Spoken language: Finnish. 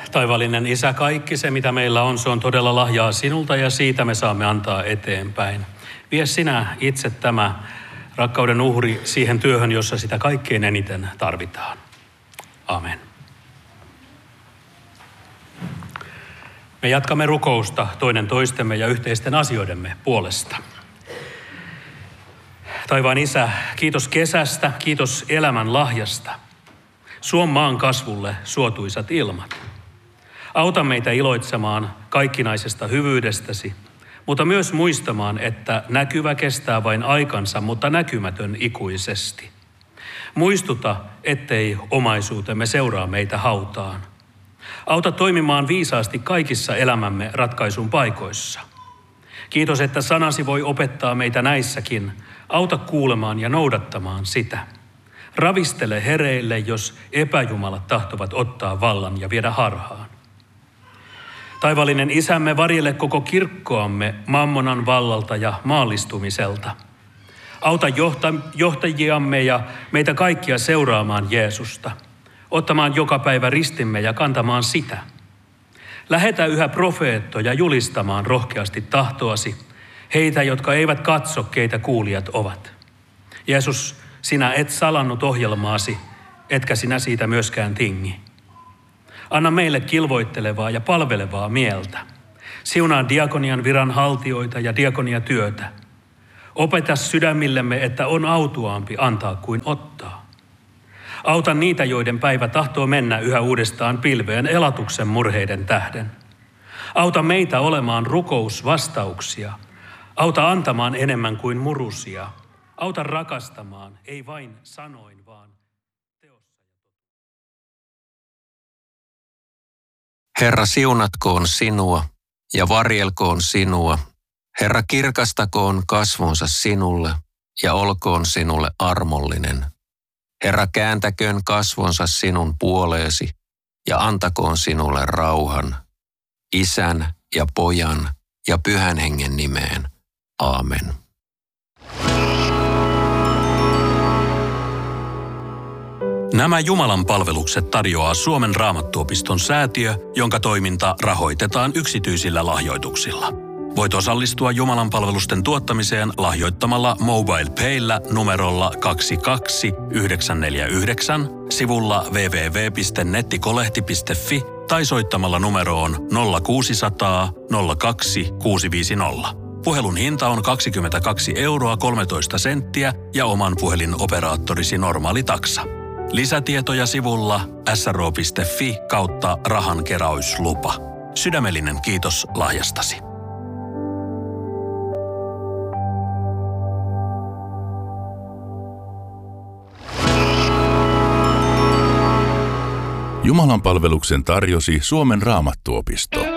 Taivallinen Isä, kaikki se mitä meillä on, se on todella lahjaa sinulta ja siitä me saamme antaa eteenpäin. Vie sinä itse tämä rakkauden uhri siihen työhön, jossa sitä kaikkein eniten tarvitaan. Amen. Me jatkamme rukousta toinen toistemme ja yhteisten asioidemme puolesta. Taivaan Isä, kiitos kesästä, kiitos elämän lahjasta. Suon maan kasvulle suotuisat ilmat. Auta meitä iloitsemaan kaikkinaisesta hyvyydestäsi, mutta myös muistamaan, että näkyvä kestää vain aikansa, mutta näkymätön ikuisesti. Muistuta, ettei omaisuutemme seuraa meitä hautaan. Auta toimimaan viisaasti kaikissa elämämme ratkaisun paikoissa. Kiitos, että sanasi voi opettaa meitä näissäkin. Auta kuulemaan ja noudattamaan sitä. Ravistele hereille, jos epäjumalat tahtovat ottaa vallan ja viedä harhaan. Taivallinen Isämme, varjele koko kirkkoamme mammonan vallalta ja maallistumiselta. Auta johtajiamme ja meitä kaikkia seuraamaan Jeesusta, ottamaan joka päivä ristimme ja kantamaan sitä. Lähetä yhä profeettoja julistamaan rohkeasti tahtoasi, heitä, jotka eivät katso, keitä kuulijat ovat. Jeesus, sinä et salannut ohjelmaasi, etkä sinä siitä myöskään tingi. Anna meille kilvoittelevaa ja palvelevaa mieltä. Siunaa diakonian viran haltijoita ja diakoniatyötä. Opeta sydämillemme, että on autuaampi antaa kuin ottaa. Auta niitä, joiden päivä tahtoo mennä yhä uudestaan pilveen elatuksen murheiden tähden. Auta meitä olemaan rukousvastauksia. Auta antamaan enemmän kuin murusia. Auta rakastamaan, ei vain sanoin, vaan teossa. Herra, siunatkoon sinua ja varjelkoon sinua. Herra, kirkastakoon kasvonsa sinulle ja olkoon sinulle armollinen. Herra, kääntäköön kasvonsa sinun puoleesi ja antakoon sinulle rauhan. Isän ja Pojan ja Pyhän Hengen nimeen. Aamen. Nämä Jumalan palvelukset tarjoaa Suomen Raamattuopiston säätiö, jonka toiminta rahoitetaan yksityisillä lahjoituksilla. Voit osallistua Jumalan palvelusten tuottamiseen lahjoittamalla MobilePaylla numerolla 22949, sivulla www.nettikolehti.fi tai soittamalla numeroon 0600 02 650. Puhelun hinta on 22,13 ja oman puhelinoperaattorisi normaali taksa. Lisätietoja sivulla sro.fi/rahankeräyslupa. Sydämellinen kiitos lahjastasi. Jumalan palveluksen tarjosi Suomen Raamattuopisto.